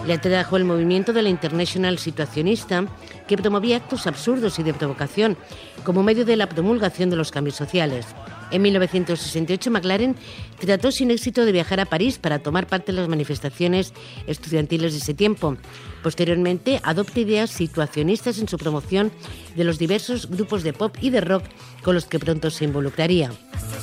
Le atrajo el movimiento de la International Situacionista, que promovía actos absurdos y de provocación como medio de la promulgación de los cambios sociales. En 1968, McLaren trató sin éxito de viajar a París para tomar parte en las manifestaciones estudiantiles de ese tiempo. Posteriormente, adopta ideas situacionistas en su promoción de los diversos grupos de pop y de rock con los que pronto se involucraría.